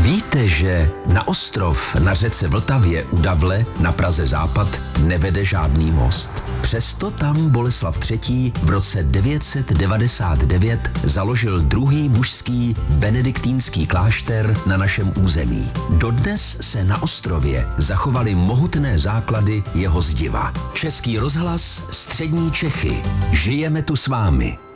Víte, že na ostrov na řece Vltavě u Davle na Praze Západ nevede žádný most. Přesto tam Boleslav III. V roce 999 založil druhý mužský benediktínský klášter na našem území. Dodnes se na ostrově zachovaly mohutné základy jeho zdiva. Český rozhlas Střední Čechy. Žijeme tu s vámi.